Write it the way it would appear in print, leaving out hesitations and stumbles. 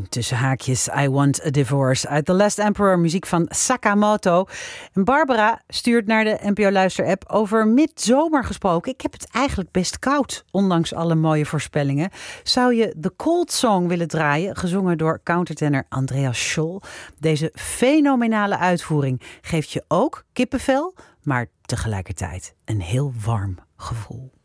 tussen haakjes I Want a Divorce uit The Last Emperor, muziek van Sakamoto. En Barbara stuurt naar de NPO Luister-app over midzomer gesproken. Ik heb het eigenlijk best koud, ondanks alle mooie voorspellingen. Zou je The Cold Song willen draaien, gezongen door countertenor Andreas Scholl? Deze fenomenale uitvoering geeft je ook kippenvel, maar tegelijkertijd een heel warm gevoel.